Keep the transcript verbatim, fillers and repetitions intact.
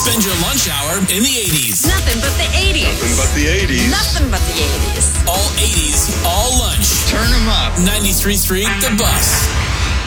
Spend your lunch hour in the eighties. Nothing but the eighties. Nothing but the eighties. Nothing but the eighties. All eighties, all lunch. Turn them up. ninety-three point three The Bus.